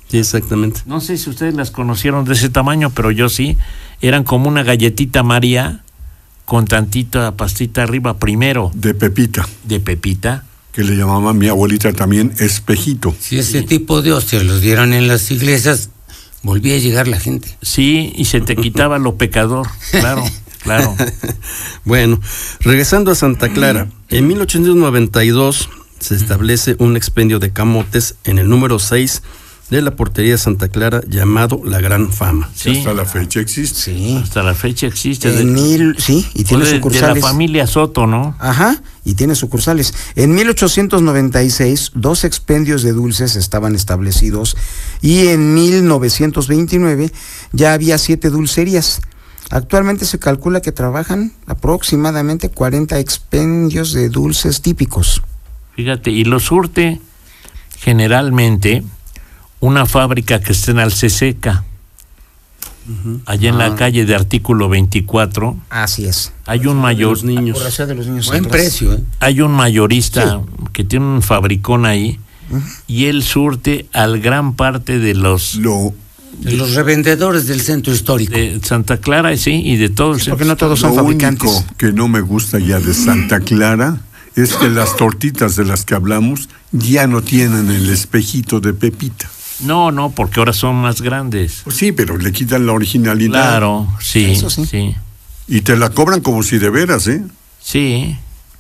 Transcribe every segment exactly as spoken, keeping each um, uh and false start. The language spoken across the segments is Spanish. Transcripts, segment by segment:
Sí, exactamente. No sé si ustedes las conocieron de ese tamaño, pero yo sí. Eran como una galletita María con tantita pastita arriba primero. De pepita. De pepita. Que le llamaba mi abuelita también espejito. Si ese sí. tipo de hostias los dieran en las iglesias, volvía a llegar la gente. Sí, y se te quitaba lo pecador, claro, claro. Bueno, regresando a Santa Clara, en mil ochocientos noventa y dos se establece un expendio de camotes en el número seis de la portería de Santa Clara llamado La Gran Fama. Sí. Hasta la fecha existe. Sí. Hasta la fecha existe. En De, mil, sí, y tiene de, sucursales. De la familia Soto, ¿no? Ajá, y tiene sucursales. En mil ochocientos noventa y seis, dos expendios de dulces estaban establecidos y en mil novecientos veintinueve ya había siete dulcerías. Actualmente se calcula que trabajan aproximadamente cuarenta expendios de dulces típicos. Fíjate, y lo surte generalmente una fábrica que está en Alceseca, uh-huh. allá en ah. la calle de Artículo veinticuatro. Así es. Hay un mayor, de los, de los niños buen precio, ¿eh? Hay un mayorista sí. que tiene un fabricón ahí, uh-huh. y él surte al gran parte de los Lo, de los revendedores del centro histórico. De Santa Clara, sí, y de todo el sí, centro. Porque no todos son lo fabricantes. Lo único que no me gusta ya de Santa Clara es que las tortitas de las que hablamos ya no tienen el espejito de pepita. No, no, porque ahora son más grandes. Pues sí, pero le quitan la originalidad. Claro, sí, Eso sí. sí. Y te la cobran como si de veras, ¿eh? Sí.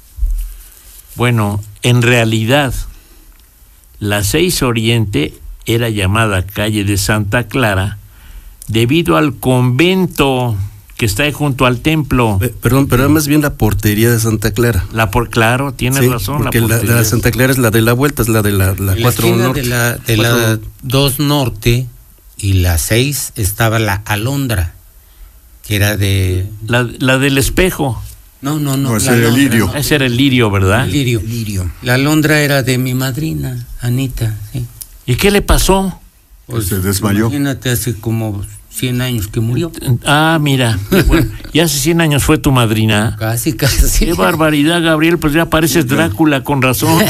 Bueno, en realidad, la seis Oriente era llamada calle de Santa Clara debido al convento que está ahí junto al templo. Eh, perdón, pero era más bien la portería de Santa Clara. La por claro, tienes sí, razón. Porque la, la, la Santa Clara es la de la vuelta, es la de la, la cuatro norte. De la, de la dos norte y la seis estaba la Alondra, que era de... La, la del espejo. No, no, no. no ese era el lirio. Ese era el lirio, ¿verdad? El lirio. El lirio. La Alondra era de mi madrina, Anita, sí. ¿Y qué le pasó? Pues se desmayó. Imagínate, hace como cien años que murió. Ah, mira, bueno, y hace cien años fue tu madrina. Casi, casi. Qué barbaridad, Gabriel, pues ya pareces Drácula, con razón.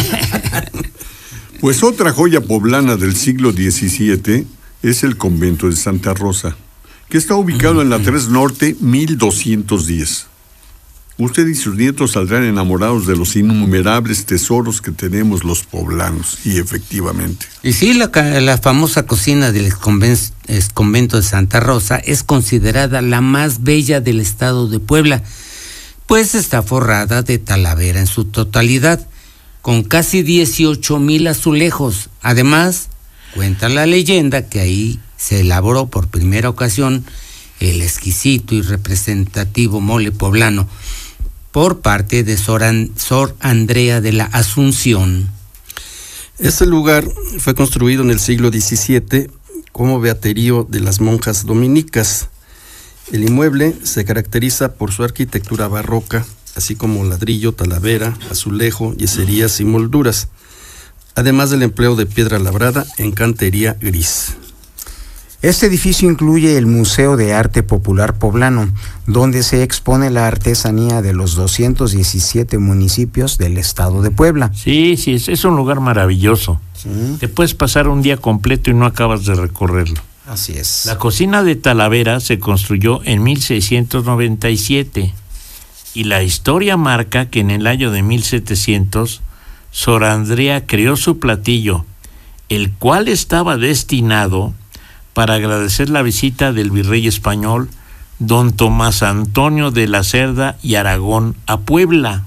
Pues otra joya poblana del siglo diecisiete es el convento de Santa Rosa, que está ubicado en la tres Norte mil doscientos diez. Usted y sus nietos saldrán enamorados de los innumerables tesoros que tenemos los poblanos, y efectivamente. Y sí, la, la famosa cocina del convento de Santa Rosa es considerada la más bella del estado de Puebla, pues está forrada de talavera en su totalidad, con casi dieciocho mil azulejos. Además, cuenta la leyenda que ahí se elaboró por primera ocasión el exquisito y representativo mole poblano, por parte de Sor, An- Sor Andrea de la Asunción. Este lugar fue construido en el siglo diecisiete como beaterio de las monjas dominicas. El inmueble se caracteriza por su arquitectura barroca, así como ladrillo, talavera, azulejo, yeserías y molduras, además del empleo de piedra labrada en cantería gris. Este edificio incluye el Museo de Arte Popular Poblano, donde se expone la artesanía de los doscientos diecisiete municipios del estado de Puebla. Sí, sí, es, es un lugar maravilloso. Sí. Te puedes pasar un día completo y no acabas de recorrerlo. Así es. La cocina de Talavera se construyó en mil seiscientos noventa y siete y la historia marca que en el año de mil setecientos Sor Andrea creó su platillo, el cual estaba destinado para agradecer la visita del virrey español don Tomás Antonio de la Cerda y Aragón a Puebla.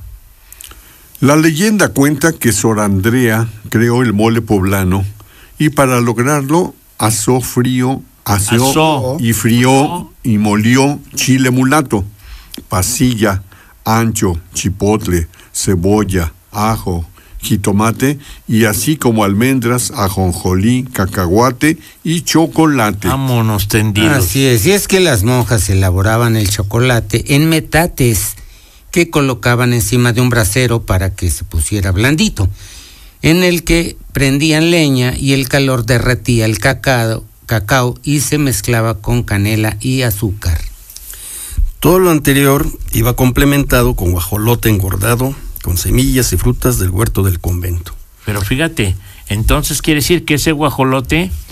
La leyenda cuenta que Sor Andrea creó el mole poblano y para lograrlo asó frío, aseó Asó. y frió y molió chile mulato, pasilla, ancho, chipotle, cebolla, ajo, jitomate y así como almendras, ajonjolí, cacahuate y chocolate. Vámonos tendidos. Así es, y es que las monjas elaboraban el chocolate en metates que colocaban encima de un brasero para que se pusiera blandito, en el que prendían leña y el calor derretía el cacao, cacao y se mezclaba con canela y azúcar. Todo lo anterior iba complementado con guajolote engordado, con semillas y frutas del huerto del convento. Pero fíjate, entonces quiere decir que ese guajolote